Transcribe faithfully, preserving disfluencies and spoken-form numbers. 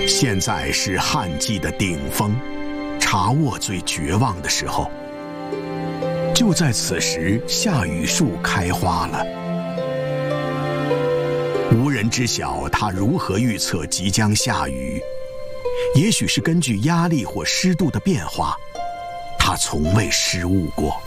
现在是旱季的顶峰，茶沃最绝望的时候。就在此时，夏雨树开花了。无人知晓它如何预测即将下雨，也许是根据压力或湿度的变化，它从未失误过。